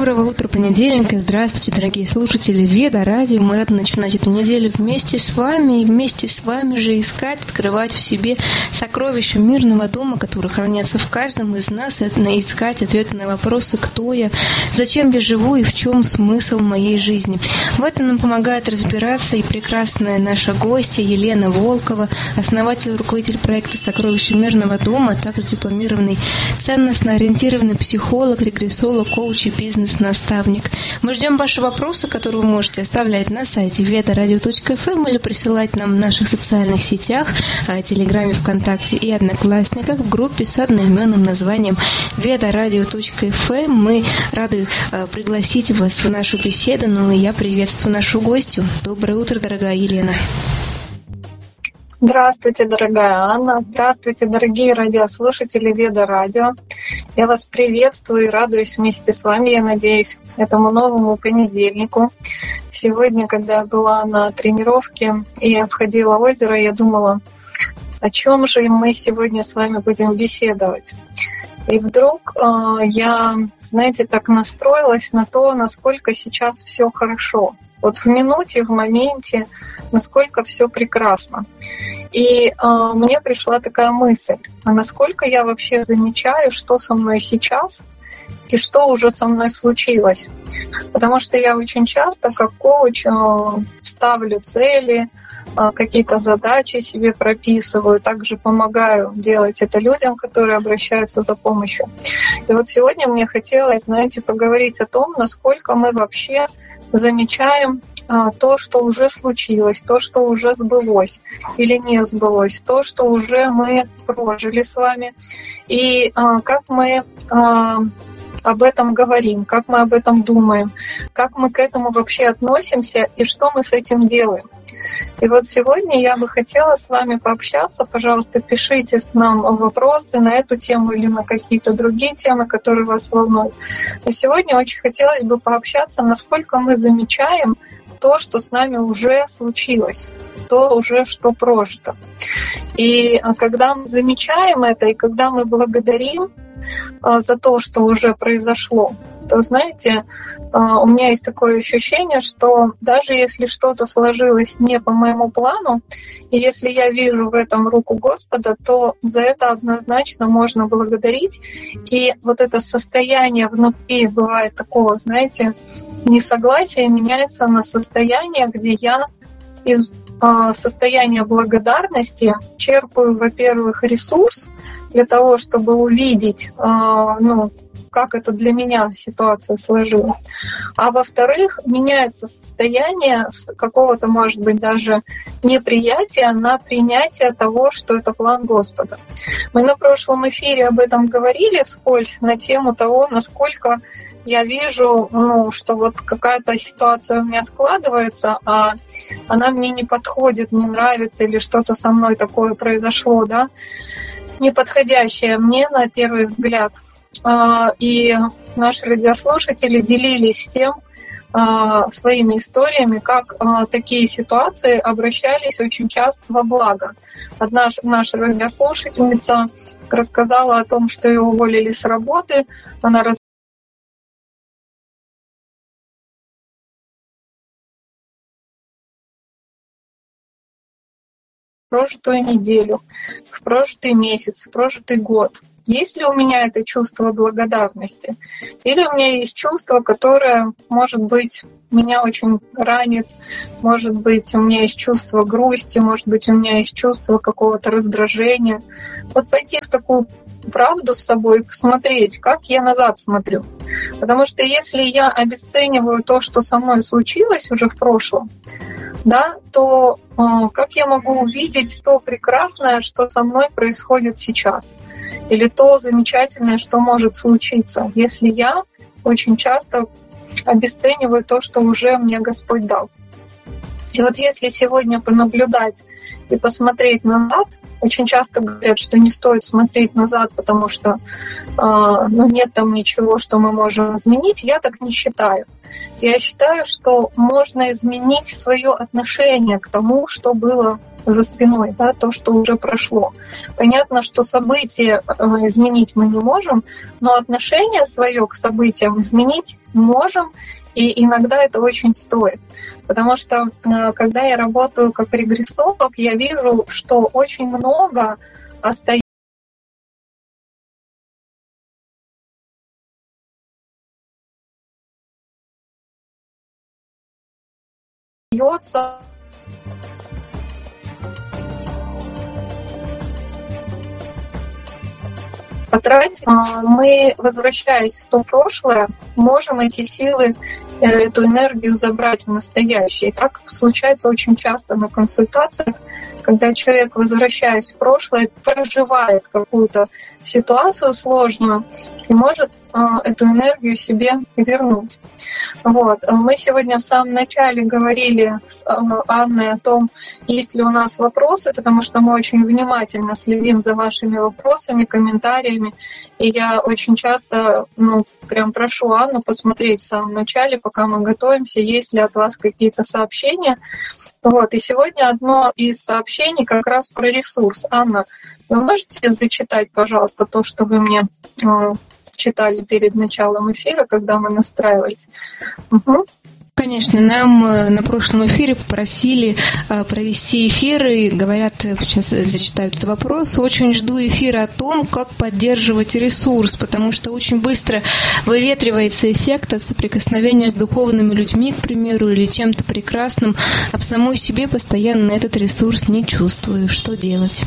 Доброго утра понедельника. Здравствуйте, дорогие слушатели Веда Радио. Мы рады начинать эту неделю вместе с вами и вместе с вами же искать, открывать в себе сокровища мирного дома, которые хранятся в каждом из нас, и искать ответы на вопросы, кто я, зачем я живу и в чем смысл моей жизни. В этом нам помогает разбираться и прекрасная наша гостья Елена Волкова, основатель и руководитель проекта «Сокровища мирного дома», а также дипломированный ценностно-ориентированный психолог, регрессолог, коуч и бизнес-наставник. Мы ждем ваши вопросы, которые вы можете оставлять на сайте vedoradio.fm или присылать нам в наших социальных сетях, Телеграме, ВКонтакте и Одноклассниках в группе с одноименным названием vedoradio.fm. Мы рады пригласить вас в нашу беседу, ну и я приветствую нашу гостью. Доброе утро, дорогая Елена. Здравствуйте, дорогая Анна. Здравствуйте, дорогие радиослушатели Веда Радио. Я вас приветствую и радуюсь вместе с вами, я надеюсь, этому новому понедельнику. Сегодня, когда я была на тренировке и обходила озеро, я думала, о чем же мы сегодня с вами будем беседовать. И вдруг я, знаете, так настроилась на то, насколько сейчас все хорошо. Вот в минуте, в моменте, насколько все прекрасно. И мне пришла такая мысль, а насколько я вообще замечаю, что со мной сейчас и что уже со мной случилось. Потому что я очень часто как коуч ставлю цели, какие-то задачи себе прописываю, также помогаю делать это людям, которые обращаются за помощью. И вот сегодня мне хотелось, знаете, поговорить о том, насколько мы вообще замечаем то, что уже случилось, то, что уже сбылось или не сбылось, то, что уже мы прожили с вами, и как мы об этом говорим, как мы об этом думаем, как мы к этому вообще относимся и что мы с этим делаем. И вот сегодня я бы хотела с вами пообщаться. Пожалуйста, пишите нам вопросы на эту тему или на какие-то другие темы, которые вас волнуют. Но сегодня очень хотелось бы пообщаться, насколько мы замечаем то, что с нами уже случилось, то уже, что прожито. И когда мы замечаем это, и когда мы благодарим за то, что уже произошло, то, знаете, у меня есть такое ощущение, что даже если что-то сложилось не по моему плану, и если я вижу в этом руку Господа, то за это однозначно можно благодарить. И вот это состояние внутри бывает такого, знаете, несогласия меняется на состояние, где я из состояния благодарности черпаю, во-первых, ресурс для того, чтобы увидеть, как это для меня ситуация сложилась. А во-вторых, меняется состояние с какого-то, может быть, даже неприятия на принятие того, что это план Господа. Мы на прошлом эфире об этом говорили вскользь на тему того, насколько я вижу, что вот какая-то ситуация у меня складывается, а она мне не подходит, не нравится, или что-то со мной такое произошло, да, неподходящее мне на первый взгляд. И наши радиослушатели делились тем, своими историями, как такие ситуации обращались очень часто во благо. Одна наша радиослушательница рассказала о том, что ее уволили с работы, она в прожитую неделю, в прожитый месяц, в прожитый год. Есть ли у меня это чувство благодарности? Или у меня есть чувство, которое, может быть, меня очень ранит, может быть, у меня есть чувство грусти, может быть, у меня есть чувство какого-то раздражения. Вот пойти в такую правду с собой, посмотреть, как я назад смотрю. Потому что если я обесцениваю то, что со мной случилось уже в прошлом, да, то как я могу увидеть то прекрасное, что со мной происходит сейчас? Или то замечательное, что может случиться, если я очень часто обесцениваю то, что уже мне Господь дал. И вот если сегодня понаблюдать и посмотреть назад, очень часто говорят, что не стоит смотреть назад, потому что нет там ничего, что мы можем изменить. Я так не считаю. Я считаю, что можно изменить свое отношение к тому, что было за спиной, да, то, что уже прошло. Понятно, что события изменить мы не можем, но отношение свое к событиям изменить можем, и иногда это очень стоит. Потому что, когда я работаю как регрессолог, я вижу, что очень много остается потратить. Мы, возвращаясь в то прошлое, можем эти силы, эту энергию забрать в настоящее. И так случается очень часто на консультациях, когда человек, возвращаясь в прошлое, проживает какую-то ситуацию сложную и может эту энергию себе вернуть. Вот. Мы сегодня в самом начале говорили с Анной о том, есть ли у нас вопросы, потому что мы очень внимательно следим за вашими вопросами, комментариями. И я очень часто, прям прошу Анну посмотреть в самом начале, пока мы готовимся, есть ли от вас какие-то сообщения. Вот. И сегодня одно из сообщений как раз про ресурс. Анна, вы можете зачитать, пожалуйста, то, что вы мне читали перед началом эфира, когда мы настраивались? Угу. Конечно, нам на прошлом эфире попросили провести эфиры, говорят, сейчас зачитаю этот вопрос, очень жду эфира о том, как поддерживать ресурс, потому что очень быстро выветривается эффект от соприкосновения с духовными людьми, к примеру, или чем-то прекрасным, а в самой себе постоянно этот ресурс не чувствую. Что делать?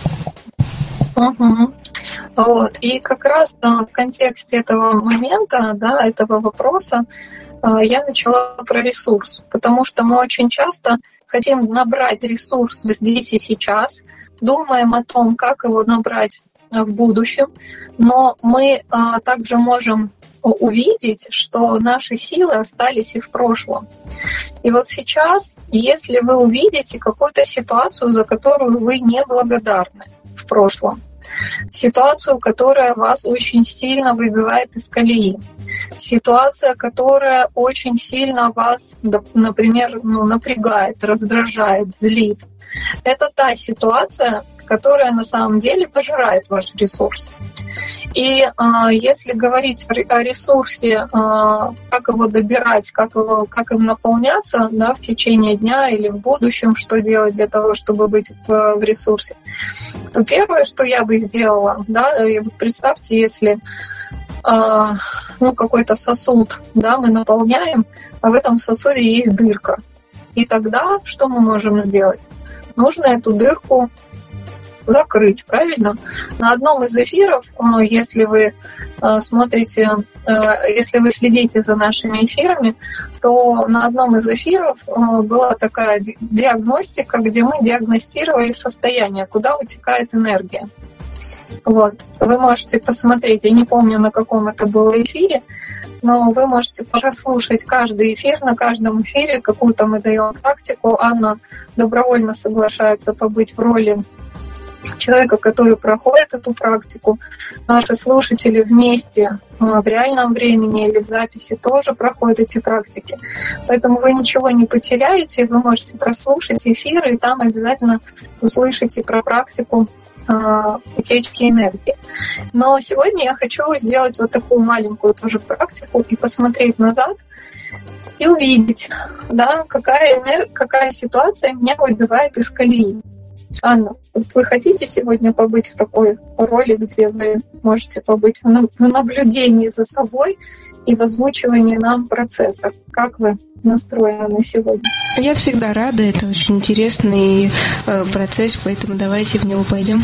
Угу. Вот. И как раз в контексте этого момента, этого вопроса, я начала про ресурс, потому что мы очень часто хотим набрать ресурс здесь и сейчас, думаем о том, как его набрать в будущем, но мы также можем увидеть, что наши силы остались и в прошлом. И вот сейчас, если вы увидите какую-то ситуацию, за которую вы не благодарны в прошлом, ситуацию, которая вас очень сильно выбивает из колеи, ситуация, которая очень сильно вас, например, напрягает, раздражает, злит. Это та ситуация, которая на самом деле пожирает ваш ресурс. И если говорить о ресурсе, как его добирать, как им наполняться в течение дня или в будущем, что делать для того, чтобы быть в ресурсе, то первое, что я бы сделала, представьте, если какой-то сосуд, мы наполняем, а в этом сосуде есть дырка. И тогда что мы можем сделать? Нужно эту дырку закрыть, правильно? На одном из эфиров, если вы смотрите, если вы следите за нашими эфирами, то на одном из эфиров была такая диагностика, где мы диагностировали состояние, куда утекает энергия. Вот. Вы можете посмотреть, я не помню, на каком это было эфире, но вы можете прослушать каждый эфир, на каждом эфире какую-то мы даем практику. Анна добровольно соглашается побыть в роли человека, который проходит эту практику. Наши слушатели вместе в реальном времени или в записи тоже проходят эти практики. Поэтому вы ничего не потеряете, вы можете прослушать эфиры, и там обязательно услышите про практику утечки энергии. Но сегодня я хочу сделать вот такую маленькую тоже практику и посмотреть назад и увидеть, какая ситуация меня выбивает из колеи. Анна, вот вы хотите сегодня побыть в такой роли, где вы можете побыть на наблюдении за собой и в озвучивании нам процессов? Как вы настроены на сегодня? Я всегда рада, это очень интересный процесс, поэтому давайте в него пойдем.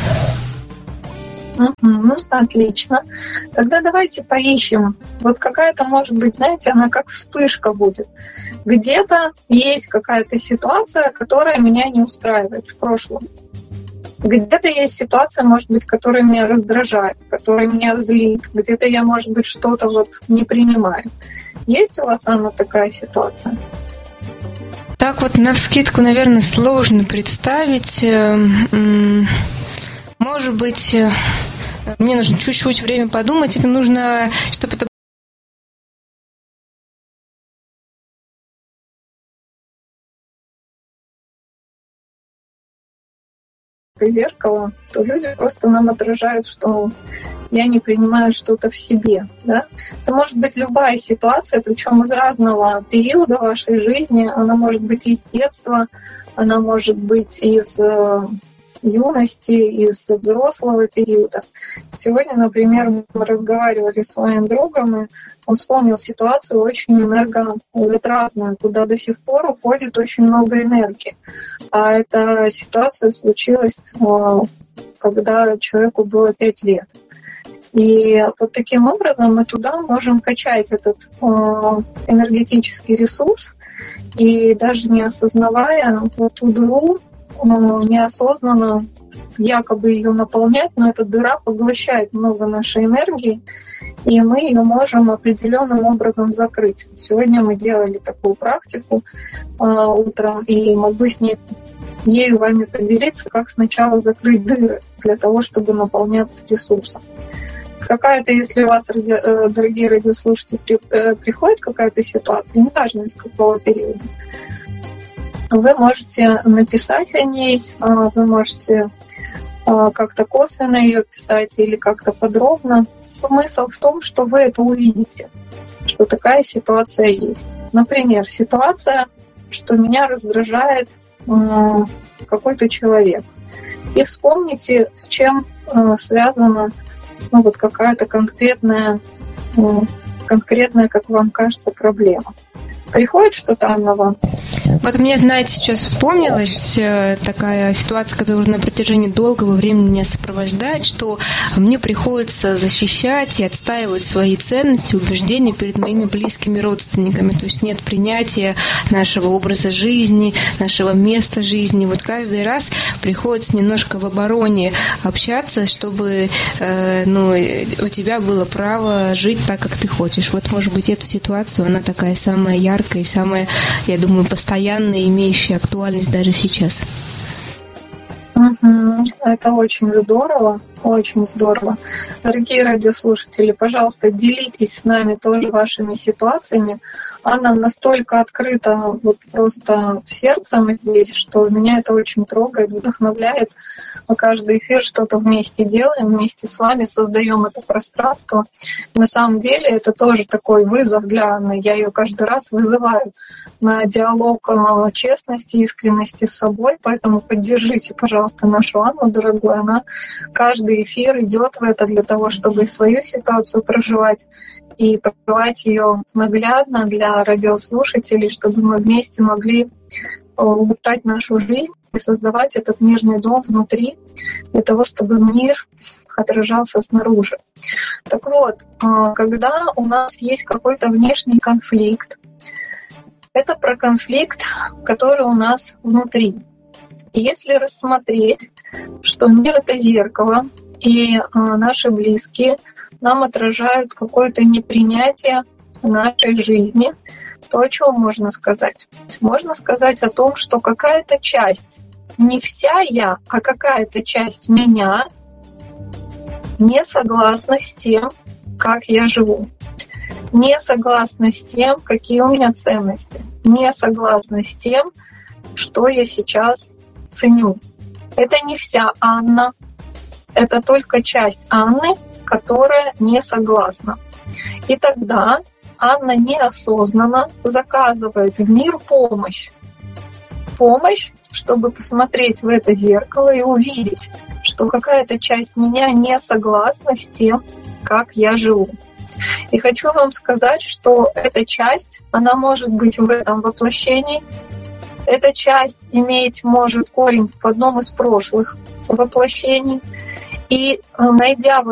Отлично. Тогда давайте поищем. Вот какая-то, может быть, знаете, она как вспышка будет. Где-то есть какая-то ситуация, которая меня не устраивает в прошлом. Где-то есть ситуация, может быть, которая меня раздражает, которая меня злит. Где-то я, может быть, что-то не принимаю. Есть у вас, Анна, такая ситуация? Так вот, навскидку, наверное, сложно представить. Может быть, мне нужно чуть-чуть время подумать. Это нужно, чтобы это это зеркало, то люди просто нам отражают, что я не принимаю что-то в себе. Да? Это может быть любая ситуация, причем из разного периода вашей жизни. Она может быть из детства, она может быть из юности, из взрослого периода. Сегодня, например, мы разговаривали с моим другом, и он вспомнил ситуацию очень энергозатратную, куда до сих пор уходит очень много энергии. А эта ситуация случилась, когда человеку было 5 лет. И вот таким образом мы туда можем качать этот энергетический ресурс, и даже не осознавая вот ту дыру, неосознанно якобы ее наполнять, но эта дыра поглощает много нашей энергии, и мы ее можем определенным образом закрыть. Сегодня мы делали такую практику утром, и могу с ней ею вами поделиться, как сначала закрыть дыры для того, чтобы наполняться ресурсом. Какая-то, если у вас, дорогие радиослушатели, приходит какая-то ситуация, неважно из какого периода, вы можете написать о ней, вы можете как-то косвенно ее писать или как-то подробно. Смысл в том, что вы это увидите, что такая ситуация есть. Например, ситуация, что меня раздражает какой-то человек. И вспомните, с чем связана вот какая-то конкретная, как вам кажется, проблема. Приходит что-то на вам? Вот мне, знаете, сейчас вспомнилась такая ситуация, которая на протяжении долгого времени меня сопровождает, что мне приходится защищать и отстаивать свои ценности, убеждения перед моими близкими родственниками. То есть нет принятия нашего образа жизни, нашего места жизни. Вот каждый раз приходится немножко в обороне общаться, чтобы у тебя было право жить так, как ты хочешь. Вот, может быть, эта ситуация, она такая самая яркая и самая, я думаю, постоянная, имеющая актуальность даже сейчас. Это очень здорово, очень здорово. Дорогие радиослушатели, пожалуйста, делитесь с нами тоже вашими ситуациями. Анна настолько открыта вот просто сердцем здесь, что меня это очень трогает, вдохновляет. Мы каждый эфир что-то вместе делаем, вместе с вами создаем это пространство. На самом деле это тоже такой вызов для Анны. Я ее каждый раз вызываю на диалог честности, искренности с собой. Поэтому поддержите, пожалуйста, нашу Анну, дорогую. Она каждый эфир идет в это для того, чтобы свою ситуацию проживать и проживать ее наглядно для радиослушателей, чтобы мы вместе могли улучшать нашу жизнь и создавать этот мирный дом внутри, для того, чтобы мир отражался снаружи. Так вот, когда у нас есть какой-то внешний конфликт, это про конфликт, который у нас внутри. И если рассмотреть, что мир — это зеркало, и наши близкие нам отражают какое-то непринятие нашей жизни, то о чем можно сказать? Можно сказать о том, что какая-то часть, не вся я, а какая-то часть меня не согласна с тем, как я живу, не согласна с тем, какие у меня ценности, не согласна с тем, что я сейчас ценю. Это не вся Анна, это только часть Анны, которая не согласна. И тогда Анна неосознанно заказывает в мир помощь. Помощь, чтобы посмотреть в это зеркало и увидеть, что какая-то часть меня не согласна с тем, как я живу. И хочу вам сказать, что эта часть, она может быть в этом воплощении. Эта часть может корень в одном из прошлых воплощений. И найдя